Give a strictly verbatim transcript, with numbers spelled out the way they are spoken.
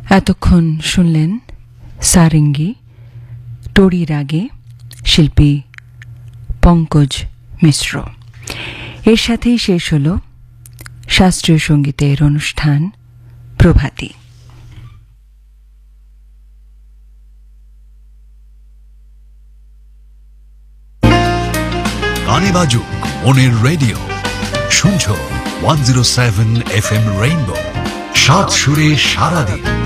এতক্ষণ শুনলেন সারেঙ্গি টোড়ি রাগে, শিল্পী পঙ্কজ মিশ্র। এর সাথেই শেষ হল শাস্ত্রীয় সঙ্গীতের অনুষ্ঠান প্রভাতী। গানে বাজুক মনের রেডিও, শুনছো one zero seven F M rainbow, সাত সুরে সারাদিন।